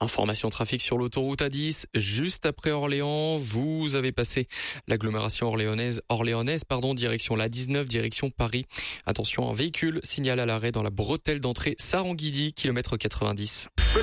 Information trafic sur l'autoroute A10, juste après Orléans, vous avez passé l'agglomération orléanaise, direction la 19, direction Paris. Attention, un véhicule signale à l'arrêt dans la bretelle d'entrée Sarangidi, kilomètre 90.